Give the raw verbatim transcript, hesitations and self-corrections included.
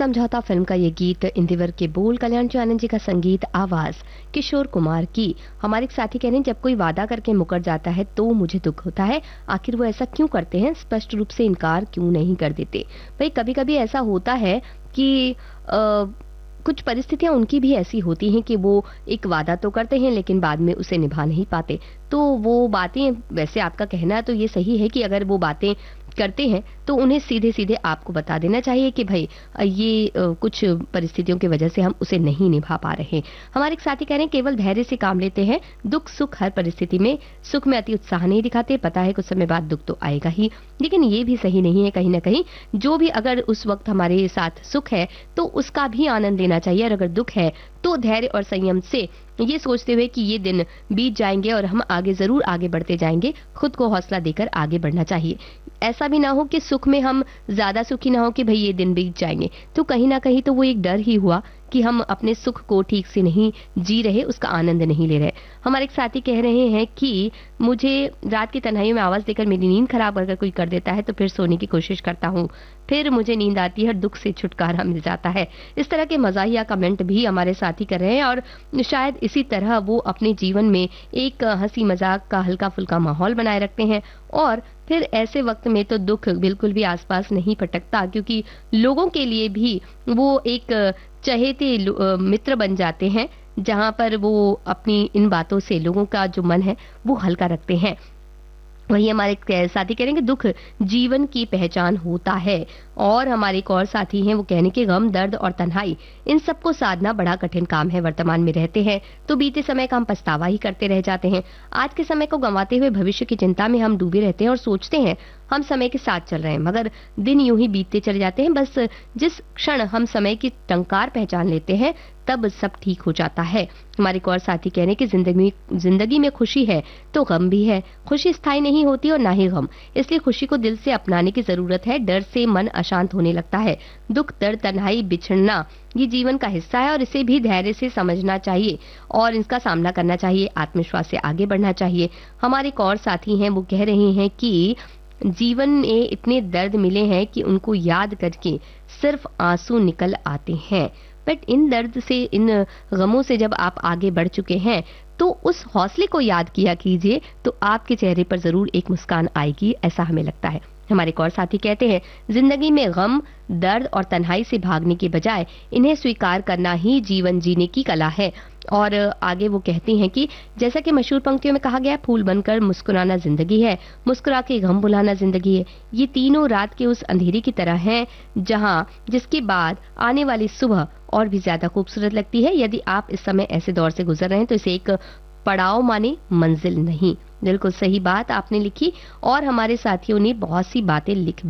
समझौता फिल्म का ये गीत, इंदिवर के बोल, कल्याण जी आनंद जी का संगीत, आवाज किशोर कुमार की। हमारे एक साथी कह रहे हैं, जब कोई वादा करके मुकर जाता है तो मुझे दुख होता है। आखिर वो ऐसा क्यों करते हैं? स्पष्ट रूप से इनकार क्यों नहीं कर देते? भाई कभी कभी ऐसा होता है कि आ, कुछ परिस्थितियां उनकी भी ऐसी होती हैं कि वो एक वादा तो करते हैं लेकिन बाद में उसे निभा नहीं पाते। तो वो बातें, वैसे आपका कहना तो ये सही है कि अगर वो बातें करते हैं तो उन्हें सीधे सीधे आपको बता देना चाहिए कि भाई अ, ये अ, कुछ परिस्थितियों की वजह से हम उसे नहीं निभा पा रहे। हमारे एक साथी कह रहे हैं, केवल धैर्य से काम लेते हैं, दुख सुख हर परिस्थिति में, सुख में अति उत्साह नहीं दिखाते, पता है कुछ समय बाद दुख तो आएगा ही। लेकिन ये भी सही नहीं है, कहीं ना कहीं जो भी अगर उस वक्त हमारे साथ सुख है तो उसका भी आनंद लेना चाहिए, और अगर दुख है तो धैर्य और संयम से ये सोचते हुए कि ये दिन बीत जाएंगे और हम आगे जरूर आगे बढ़ते जाएंगे, खुद को हौसला देकर आगे बढ़ना चाहिए। ऐसा भी ना हो कि सुख में हम ज्यादा सुखी ना हो कि भाई ये दिन बीत जाएंगे, तो कहीं ना कहीं तो वो एक डर ही हुआ कि हम अपने सुख को ठीक से नहीं जी रहे, उसका आनंद नहीं ले रहे। हमारे एक साथी कह रहे हैं कि मुझे रात की तन्हाई में आवाज देकर मेरी नींद खराब अगर कोई कर देता है तो फिर सोने की कोशिश करता हूँ, फिर मुझे नींद आती है और दुख से छुटकारा मिल जाता है। इस तरह के मजाहिया कमेंट भी हमारे साथी कर रहे हैं, और शायद इसी तरह वो अपने जीवन में एक हंसी मजाक का हल्का फुल्का माहौल बनाए रखते हैं, और फिर ऐसे वक्त में तो दुख बिल्कुल भी आसपास नहीं पटकता, क्योंकि लोगों के लिए भी वो एक चहेते लो- अ, मित्र बन जाते हैं, जहां पर वो अपनी इन बातों से लोगों का जो मन है वो हल्का रखते हैं। वही हमारे एक साथी कह रहे हैं कि दुख जीवन की पहचान होता है, और हमारे एक और साथी हैं, वो कहने के गम दर्द और तन्हाई इन सबको साधना बड़ा कठिन काम है। वर्तमान में रहते हैं तो बीते समय का हम पछतावा ही करते रह जाते हैं। आज के समय को गंवाते हुए भविष्य की चिंता में हम डूबे रहते हैं और सोचते हैं हम समय के साथ चल रहे हैं, मगर दिन यूं ही बीतते चले जाते हैं। बस जिस क्षण हम समय की टंकार पहचान लेते हैं तब सब ठीक हो जाता है। हमारे एक और साथी कह रहे हैं कि जिंदगी जिंदगी में खुशी है तो गम भी है, खुशी स्थायी नहीं होती और ना ही गम, इसलिए खुशी को दिल से अपनाने की जरूरत है। डर से मन अशांत होने लगता है। दुख दर्द तन्हाई बिछड़ना ये जीवन का हिस्सा है, और इसे भी धैर्य से समझना चाहिए और इसका सामना करना चाहिए, आत्मविश्वास से आगे बढ़ना चाहिए। हमारे एक और साथी हैं, वो कह रहे हैं कि जीवन में इतने दर्द मिले हैं कि उनको याद करके सिर्फ आंसू निकल आते हैं, बट इन दर्द से, इन गमों से जब आप आगे बढ़ चुके हैं तो उस हौसले को याद किया कीजिए, तो आपके चेहरे पर जरूर एक मुस्कान आएगी, ऐसा हमें लगता है। हमारे एक और साथी कहते हैं, जिंदगी में गम दर्द और तन्हाई से भागने के बजाय इन्हें स्वीकार करना ही जीवन जीने की कला है। और आगे वो कहती हैं कि जैसा कि मशहूर पंक्तियों में कहा गया है, फूल बनकर मुस्कुराना जिंदगी है, मुस्कुरा के गम भुलाना जिंदगी है। ये तीनों रात के उस अंधेरे की तरह हैं, जहां जिसके बाद आने वाली सुबह और भी ज्यादा खूबसूरत लगती है। यदि आप इस समय ऐसे दौर से गुजर रहे हैं तो इसे एक पड़ाव माने, मंजिल नहीं। बिल्कुल सही बात आपने लिखी, और हमारे साथियों ने बहुत सी बातें लिख